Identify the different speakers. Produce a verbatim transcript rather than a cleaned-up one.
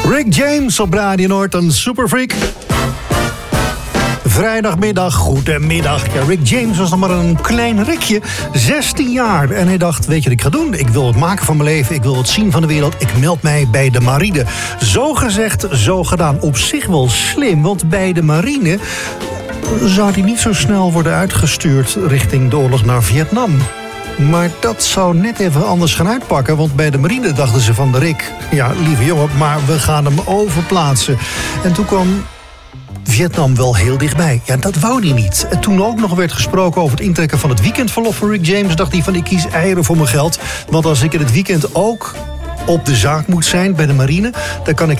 Speaker 1: Rick James op Radio Noord, een superfreak. Vrijdagmiddag, goedemiddag. Ja, Rick James was nog maar een klein Rickje, zestien jaar. En hij dacht, weet je wat ik ga doen? Ik wil het maken van mijn leven, ik wil het zien van de wereld. Ik meld mij bij de marine. Zo gezegd, zo gedaan. Op zich wel slim, want bij de marine zou hij niet zo snel worden uitgestuurd richting de oorlog naar Vietnam. Maar dat zou net even anders gaan uitpakken. Want bij de marine dachten ze van de Rick, ja, lieve jongen, maar we gaan hem overplaatsen. En toen kwam Vietnam wel heel dichtbij. Ja, dat wou hij niet. En toen ook nog werd gesproken over het intrekken van het weekendverlof voor Rick James, dacht hij van, ik kies eieren voor mijn geld. Want als ik in het weekend ook op de zaak moet zijn bij de marine, dan kan ik